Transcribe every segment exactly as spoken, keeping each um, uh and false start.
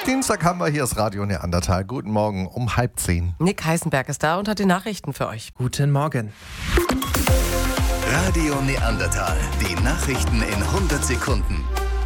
Dienstag haben wir hier das Radio Neandertal. Guten Morgen um halb zehn. Nick Heisenberg ist da und hat die Nachrichten für euch. Guten Morgen. Radio Neandertal. Die Nachrichten in hundert Sekunden.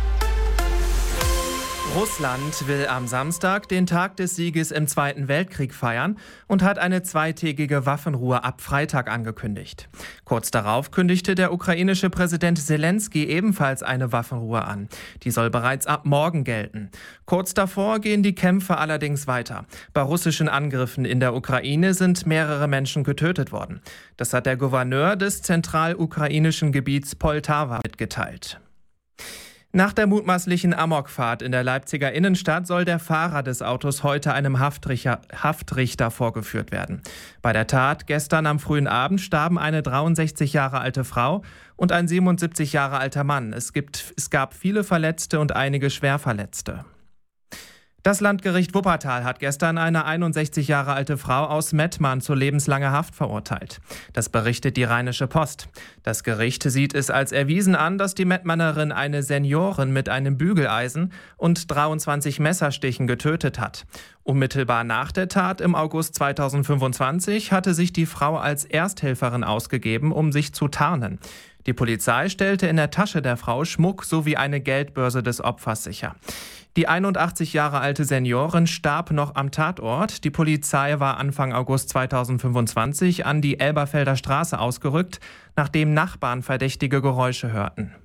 Russland will am Samstag den Tag des Sieges im Zweiten Weltkrieg feiern und hat eine zweitägige Waffenruhe ab Freitag angekündigt. Kurz darauf kündigte der ukrainische Präsident Zelensky ebenfalls eine Waffenruhe an. Die soll bereits ab morgen gelten. Kurz davor gehen die Kämpfe allerdings weiter. Bei russischen Angriffen in der Ukraine sind mehrere Menschen getötet worden. Das hat der Gouverneur des zentralukrainischen Gebiets Poltawa mitgeteilt. Nach der mutmaßlichen Amokfahrt in der Leipziger Innenstadt soll der Fahrer des Autos heute einem Haftrichter, Haftrichter vorgeführt werden. Bei der Tat gestern am frühen Abend starben eine dreiundsechzig Jahre alte Frau und ein siebenundsiebzig Jahre alter Mann. Es gibt, es gab viele Verletzte und einige Schwerverletzte. Das Landgericht Wuppertal hat gestern eine einundsechzig Jahre alte Frau aus Mettmann zu lebenslanger Haft verurteilt. Das berichtet die Rheinische Post. Das Gericht sieht es als erwiesen an, dass die Mettmannerin eine Seniorin mit einem Bügeleisen und dreiundzwanzig Messerstichen getötet hat. Unmittelbar nach der Tat im August zweitausendfünfundzwanzig hatte sich die Frau als Ersthelferin ausgegeben, um sich zu tarnen. Die Polizei stellte in der Tasche der Frau Schmuck sowie eine Geldbörse des Opfers sicher. Die einundachtzig Jahre alte Seniorin starb noch am Tatort. Die Polizei war Anfang August zweitausendfünfundzwanzig an die Elberfelder Straße ausgerückt, nachdem Nachbarn verdächtige Geräusche hörten.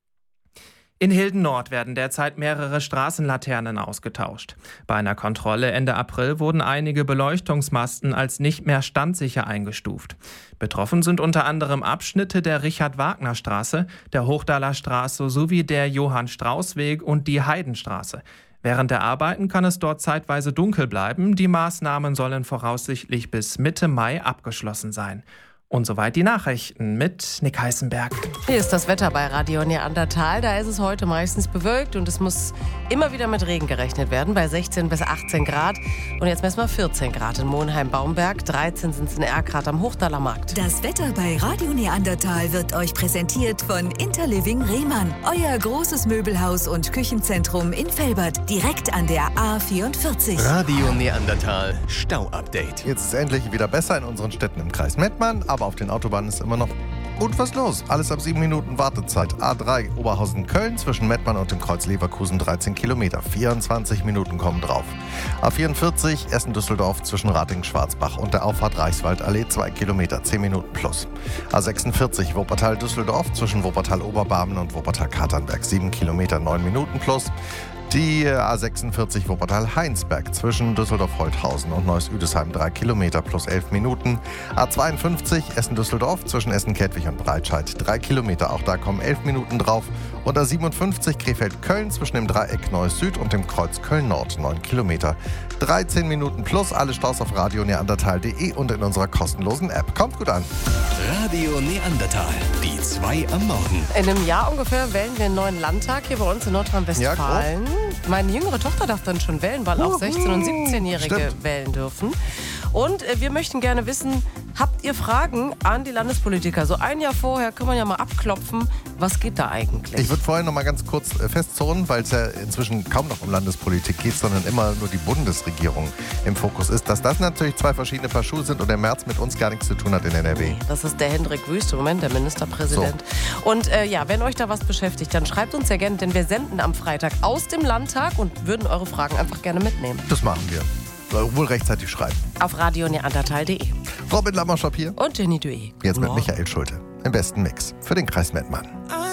In Hilden Nord werden derzeit mehrere Straßenlaternen ausgetauscht. Bei einer Kontrolle Ende April wurden einige Beleuchtungsmasten als nicht mehr standsicher eingestuft. Betroffen sind unter anderem Abschnitte der Richard-Wagner-Straße, der Hochdaler Straße sowie der Johann-Strauß-Weg und die Heidenstraße. Während der Arbeiten kann es dort zeitweise dunkel bleiben. Die Maßnahmen sollen voraussichtlich bis Mitte Mai abgeschlossen sein. Und soweit die Nachrichten mit Nick Heisenberg. Hier ist das Wetter bei Radio Neandertal. Da ist es heute meistens bewölkt und es muss immer wieder mit Regen gerechnet werden, bei sechzehn bis achtzehn Grad. Und jetzt messen wir vierzehn Grad in Monheim-Baumberg, dreizehn sind es in Erkrath am Hochdaler Markt. Das Wetter bei Radio Neandertal wird euch präsentiert von Interliving Rehmann. Euer großes Möbelhaus und Küchenzentrum in Velbert, direkt an der A vierundvierzig. Radio Neandertal Stau-Update. Jetzt ist es endlich wieder besser in unseren Städten im Kreis Mettmann, aber auf den Autobahnen ist immer noch gut was los. Alles ab sieben Minuten Wartezeit. A drei Oberhausen-Köln zwischen Mettmann und dem Kreuz Leverkusen dreizehn Kilometer. vierundzwanzig Minuten kommen drauf. A vierundvierzig Essen-Düsseldorf zwischen Ratingen-Schwarzbach und der Auffahrt Reichswaldallee zwei Kilometer, zehn Minuten plus. A sechsundvierzig Wuppertal-Düsseldorf zwischen Wuppertal-Oberbarmen und Wuppertal-Katernberg sieben Kilometer, neun Minuten plus. Die A sechsundvierzig Wuppertal-Heinsberg zwischen Düsseldorf-Holthausen und Neuss-Üdesheim drei Kilometer plus elf Minuten. A zweiundfünfzig Essen-Düsseldorf zwischen Essen-Kettwig und Breitscheid drei Kilometer, auch da kommen elf Minuten drauf. Und A siebenundfünfzig Krefeld-Köln zwischen dem Dreieck Neuss-Süd und dem Kreuz Köln-Nord neun Kilometer. dreizehn Minuten plus, alle Staus auf radio neandertal punkt de und in unserer kostenlosen App. Kommt gut an. Radio Neandertal, die zwei am Morgen. In einem Jahr ungefähr wählen wir einen neuen Landtag hier bei uns in Nordrhein-Westfalen. Ja, Meine jüngere Tochter darf dann schon wählen, weil auch sechzehn- und siebzehnjährige Stimmt. wählen dürfen. Und äh, wir möchten gerne wissen, habt ihr Fragen an die Landespolitiker? So ein Jahr vorher kann man ja mal abklopfen, was geht da eigentlich? Ich würde vorher noch mal ganz kurz festzurren, weil es ja inzwischen kaum noch um Landespolitik geht, sondern immer nur die Bundesregierung im Fokus ist, dass das natürlich zwei verschiedene Paar Schuhe sind und der März mit uns gar nichts zu tun hat in N R W. Nee, das ist der Hendrik Wüst im Moment, der Ministerpräsident. So. Und äh, ja, wenn euch da was beschäftigt, dann schreibt uns sehr gerne, denn wir senden am Freitag aus dem Landtag und würden eure Fragen einfach gerne mitnehmen. Das machen wir. Wohl rechtzeitig schreiben. Auf radio neandertal punkt de. Robin Lammerschop hier. Und Jenny Dué. Jetzt mit Michael Schulte. Im besten Mix für den Kreis Mettmann.